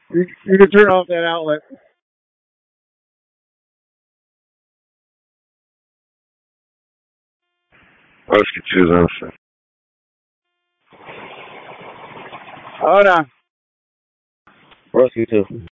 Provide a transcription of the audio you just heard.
You can turn off that outlet. Broski 2's on. Hold on. Broski 2.